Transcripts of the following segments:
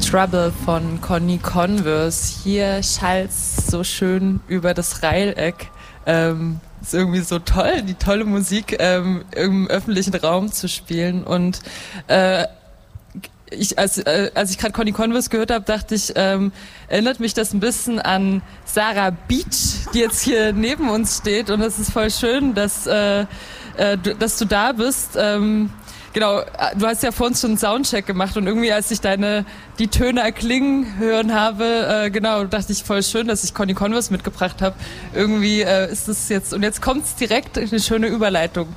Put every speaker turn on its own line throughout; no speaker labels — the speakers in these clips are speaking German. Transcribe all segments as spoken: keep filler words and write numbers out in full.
Trouble von Conny Converse. Hier schallt's so schön über das Reileck. Ähm, ist irgendwie so toll, die tolle Musik ähm, im öffentlichen Raum zu spielen. Und äh, ich, als, äh, als ich gerade Conny Converse gehört habe, dachte ich, ähm, erinnert mich das ein bisschen an Sarah Beach, die jetzt hier neben uns steht. Und es ist voll schön, dass, äh, äh, du, dass du da bist. Ähm, Genau, du hast ja vor uns schon einen Soundcheck gemacht und irgendwie, als ich deine die Töne erklingen hören habe, äh, genau, dachte ich voll schön, dass ich Conny Converse mitgebracht habe. Irgendwie äh, ist es jetzt, und jetzt kommt es direkt, eine schöne Überleitung.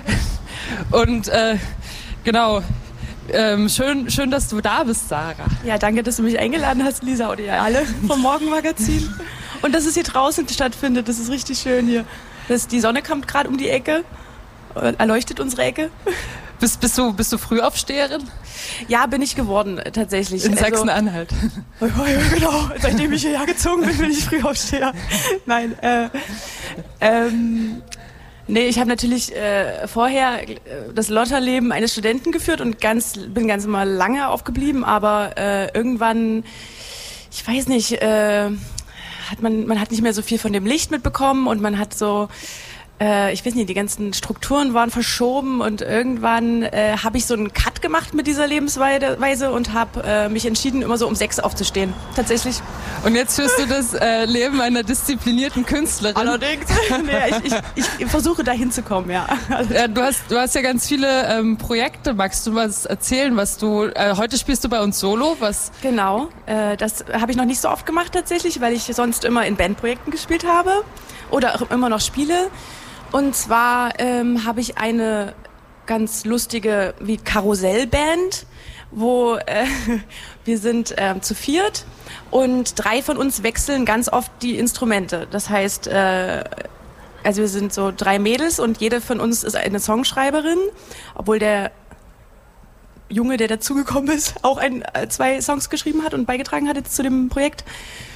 Und äh, genau, ähm, schön, schön, dass du da bist, Sarah.
Ja, danke, dass du mich eingeladen hast, Lisa, oder ihr alle vom Morgenmagazin. Und dass es hier draußen stattfindet, das ist richtig schön hier. Das, die Sonne kommt gerade um die Ecke, erleuchtet unsere Ecke.
Bist, bist, du, bist du Frühaufsteherin?
Ja, bin ich geworden, tatsächlich.
In Sachsen-Anhalt.
Also, genau, seitdem ich hierher gezogen bin, bin ich Frühaufsteher. Nein, äh, ähm, nee, ich habe natürlich äh, vorher äh, das Lotterleben eines Studenten geführt und ganz, bin ganz mal lange aufgeblieben, aber äh, irgendwann, ich weiß nicht, äh, hat man, man hat nicht mehr so viel von dem Licht mitbekommen und man hat so... ich weiß nicht, die ganzen Strukturen waren verschoben und irgendwann äh, habe ich so einen Cut gemacht mit dieser Lebensweise und habe äh, mich entschieden, immer so um sechs aufzustehen. Tatsächlich.
Und jetzt führst du das äh, Leben einer disziplinierten Künstlerin.
Allerdings. nee, ich, ich, ich versuche dahin zu kommen, ja. Also,
ja du, hast, du hast ja ganz viele ähm, Projekte. Magst du was erzählen, was du... Äh, heute spielst du bei uns Solo. Was?
Genau. Äh, das habe ich noch nicht so oft gemacht tatsächlich, weil ich sonst immer in Bandprojekten gespielt habe oder auch immer noch spiele. Und zwar ähm, habe ich eine ganz lustige wie Karussellband, wo äh, wir sind äh, zu viert und drei von uns wechseln ganz oft die Instrumente. Das heißt, äh, also wir sind so drei Mädels und jede von uns ist eine Songschreiberin, obwohl der Junge, der dazugekommen ist, auch ein, zwei Songs geschrieben hat und beigetragen hat jetzt zu dem Projekt.